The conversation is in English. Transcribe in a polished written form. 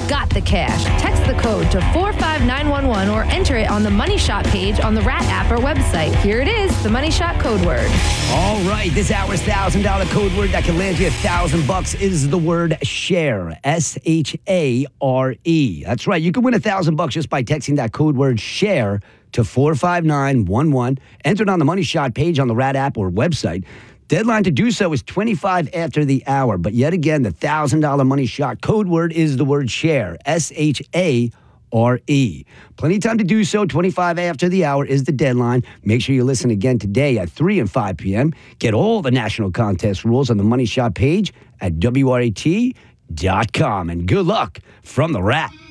got the cash. Text the code to 45911 or enter it on the Money Shot page on the Rat app or website. Here it is, the Money Shot code word. All right, this hour's $1,000 code word that can land you $1,000 is the word share. SHARE. That's right. You can win $1,000 just by texting that code word share to 45911. Enter it on the Money Shot page on the Rat app or website. Deadline to do so is 25 after the hour. But yet again, the $1,000 Money Shot code word is the word share. SHARE. Plenty of time to do so. 25 after the hour is the deadline. Make sure you listen again today at 3 and 5 p.m. Get all the national contest rules on the Money Shot page at WRAT.com. And good luck from the Rat.